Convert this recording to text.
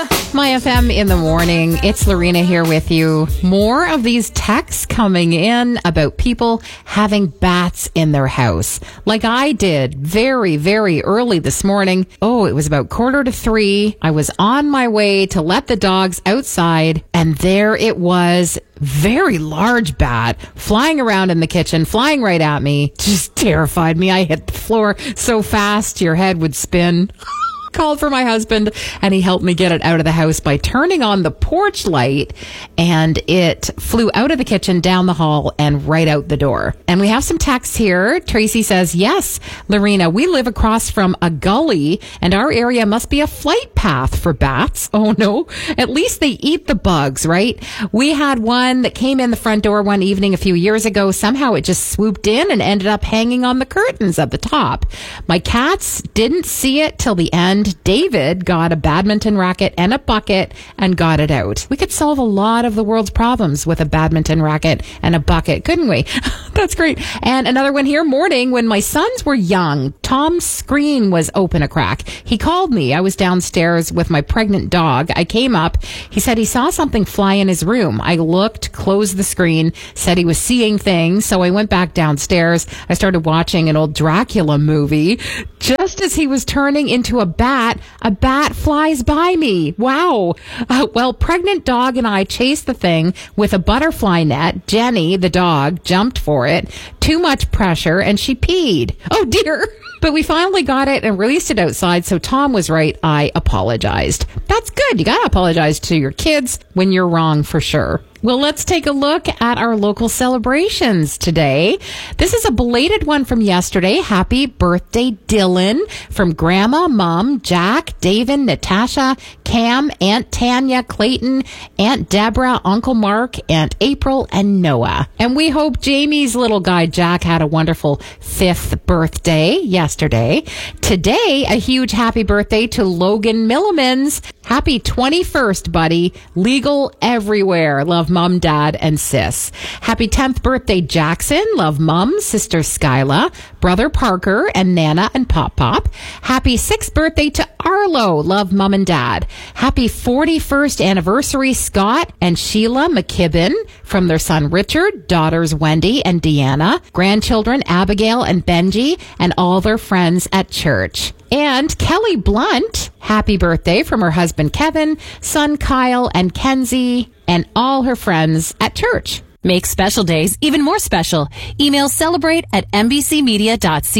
My FM in the morning. It's Lorena here with you. More of these texts coming in about people having bats in their house. Like I did very, very early this morning. Oh, it was about 2:45. I was on my way to let the dogs outside, and there it was. Very large bat flying around in the kitchen, flying right at me. Just terrified me. I hit the floor so fast your head would spin. Called for my husband, and he helped me get it out of the house by turning on the porch light, and it flew out of the kitchen, down the hall, and right out the door. And we have some texts here. Tracy says, yes, Lorena, we live across from a gully, and our area must be a flight path for bats. Oh no, at least they eat the bugs, right? We had one that came in the front door one evening a few years ago. Somehow it just swooped in and ended up hanging on the curtains at the top. My cats didn't see it till the end. David got a badminton racket and a bucket and got it out. We could solve a lot of the world's problems with a badminton racket and a bucket, couldn't we? That's great. And another one here. Morning, when my sons were young, Tom's screen was open a crack. He called me. I was downstairs with my pregnant dog. I came up. He said he saw something fly in his room. I looked, closed the screen, said he was seeing things. So I went back downstairs. I started watching an old Dracula movie. Just as he was turning into a bat flies by me. Wow. Well, pregnant dog and I chased the thing with a butterfly net. Jenny, the dog, jumped for it. Too much pressure, and she peed. Oh, dear. But we finally got it and released it outside, so Tom was right. I apologized. That's good. You got to apologize to your kids when you're wrong, for sure. Well, let's take a look at our local celebrations today. This is a belated one from yesterday. Happy birthday, Dylan, from Grandma, Mom, Jack, David, Natasha, Cam, Aunt Tanya, Clayton, Aunt Deborah, Uncle Mark, Aunt April, and Noah. And we hope Jamie's little guy, Jack, had a wonderful 5th birthday yesterday. Today, a huge happy birthday to Logan Millimans. Happy 21st, buddy. Legal everywhere. Love Mom, Dad, and Sis. Happy 10th birthday, Jackson. Love Mom, Sister Skyla, Brother Parker, and Nana and Pop Pop. Happy 6th birthday to Arlo. Love Mom and Dad. Happy 41st anniversary, Scott and Sheila McKibben, from their son Richard, daughters Wendy and Deanna, grandchildren Abigail and Benji, and all their friends at church. And Kelly Blunt, happy birthday from her husband Kevin, son Kyle and Kenzie, and all her friends at church. Make special days even more special. Email celebrate@mbcmedia.ca.